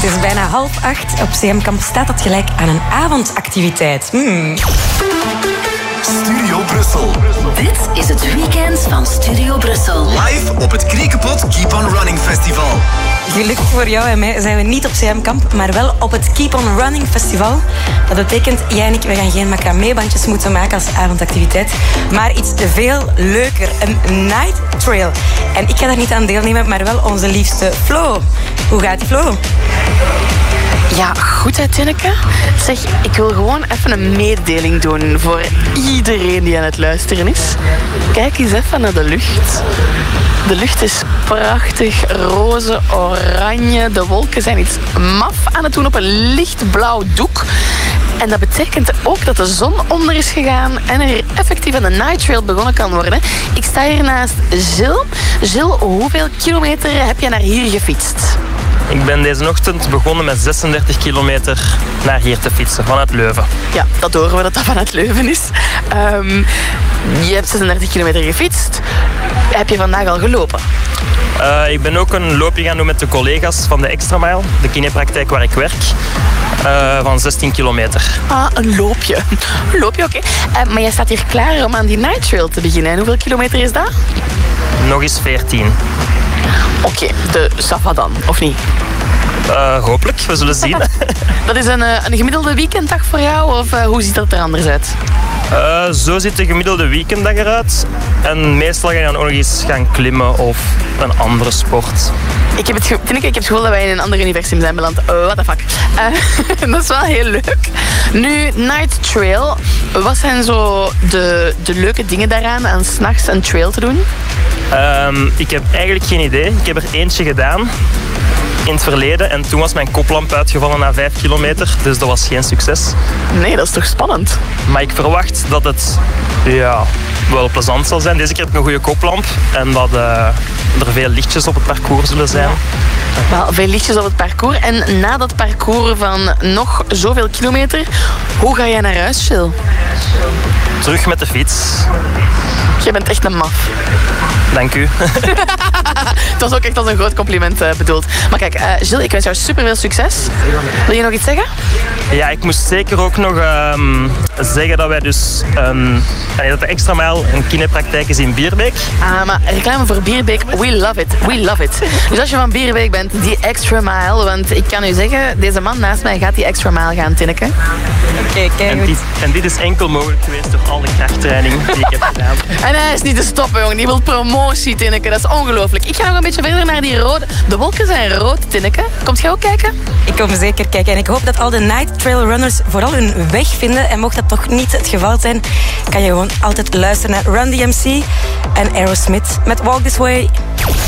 is bijna 7:30. Op CM Kamp staat dat gelijk aan een avondactiviteit. Studio Brussel. Dit is het weekend van Studio Brussel. Live op het Kriekepot Keep on Running Festival. Gelukkig voor jou en mij zijn we niet op CM Kamp, maar wel op het Keep on Running Festival. Dat betekent, jij en ik, we gaan geen macramé-bandjes moeten maken als avondactiviteit, maar iets veel leuker, een night trail. En ik ga daar niet aan deelnemen, maar wel onze liefste Flo. Hoe gaat die, Flo? Ja, goed hè, Tinneke. Zeg, ik wil gewoon even een mededeling doen voor iedereen die aan het luisteren is. Kijk eens even naar de lucht. De lucht is prachtig, roze, oranje. De wolken zijn iets maf aan het doen op een lichtblauw doek. En dat betekent ook dat de zon onder is gegaan en er effectief aan de night trail begonnen kan worden. Ik sta hier naast Gilles. Gilles, hoeveel kilometer heb je naar hier gefietst? Ik ben deze ochtend begonnen met 36 kilometer naar hier te fietsen, vanuit Leuven. Ja, dat horen we dat vanuit Leuven is. Je hebt 36 kilometer gefietst. Heb je vandaag al gelopen? Ik ben ook een loopje gaan doen met de collega's van de Extra Mile, de kinepraktijk waar ik werk, van 16 kilometer. Ah, een loopje. Een loopje, oké. Maar jij staat hier klaar om aan die night trail te beginnen. En hoeveel kilometer is dat? Nog eens 14. Oké, de Safa dan, of niet? Hopelijk, we zullen zien. Dat is een gemiddelde weekenddag voor jou, of hoe ziet dat er anders uit? Zo ziet de gemiddelde weekenddag eruit. En meestal ga je dan ook nog eens gaan klimmen of een andere sport. Ik heb het gevoel dat wij in een ander universum zijn beland. What the fuck. Dat is wel heel leuk. Nu, night trail. Wat zijn zo de leuke dingen daaraan, aan 's nachts een trail te doen? Ik heb eigenlijk geen idee. Ik heb er eentje gedaan in het verleden en toen was mijn koplamp uitgevallen na 5 kilometer, dus dat was geen succes. Nee, dat is toch spannend? Maar ik verwacht dat het wel plezant zal zijn. Deze keer heb ik een goede koplamp en dat er veel lichtjes op het parcours zullen zijn. Ja. Wel, veel lichtjes op het parcours. En na dat parcours van nog zoveel kilometer, hoe ga jij naar huis, Gilles? Terug met de fiets. Je bent echt een maf. Dank u. Het was ook echt als een groot compliment bedoeld. Maar kijk, Gilles, ik wens jou super veel succes. Wil je nog iets zeggen? Ja, ik moest zeker ook nog zeggen dat wij dus dat de Extra Mile een kinepraktijk is in Bierbeek. Maar reclame voor Bierbeek, we love it. We love it. Dus als je van Bierbeek bent, die Extra Mile, want ik kan u zeggen, deze man naast mij gaat die Extra Mile gaan, Tinneke. Oké, kijk goed. En dit is enkel mogelijk geweest door al de krachttraining die ik heb gedaan. En hij is niet te stoppen, jongen. Die wil promotie, Tinneke. Dat is ongelooflijk. Ik ga nog een beetje verder naar die rode. De wolken zijn rood, Tinneke. Komt jij ook kijken? Ik kom zeker kijken en ik hoop dat al de night trail runners vooral hun weg vinden. En mocht dat toch niet het geval zijn, kan je gewoon altijd luisteren naar Run DMC en Aerosmith met Walk This Way.